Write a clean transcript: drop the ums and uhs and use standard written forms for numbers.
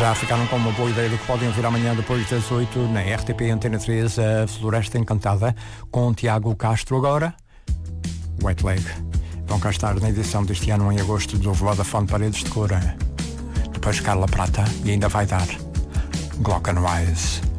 Já ficaram com uma boa ideia do que podem ouvir amanhã depois das 8 na RTP Antena 3, a Floresta Encantada, com Tiago Castro agora. White Leg. Vão cá estar na edição deste ano em agosto do Vodafone Paredes de Cora. Depois Carla Prata e ainda vai dar Glockenwise.